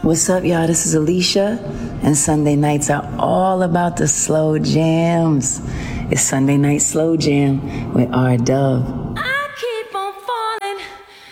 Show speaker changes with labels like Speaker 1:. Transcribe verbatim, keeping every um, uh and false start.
Speaker 1: What's up, y'all? This is Alicia, and Sunday nights are all about the slow jams. It's Sunday Night Slow Jam with R Dove.